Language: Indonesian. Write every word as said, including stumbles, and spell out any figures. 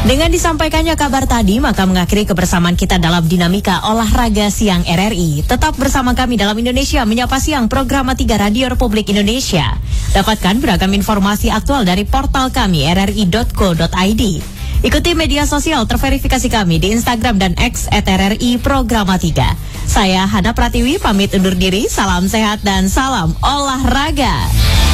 Dengan disampaikannya kabar tadi, maka mengakhiri kebersamaan kita dalam dinamika olahraga siang R R I. Tetap bersama kami dalam Indonesia Menyapa Siang, program tiga Radio Republik Indonesia. Dapatkan beragam informasi aktual dari portal kami r r i dot co dot i d. Ikuti media sosial terverifikasi kami di Instagram dan X at R R I Programa tiga. Saya Hana Pratiwi pamit undur diri, salam sehat dan salam olahraga.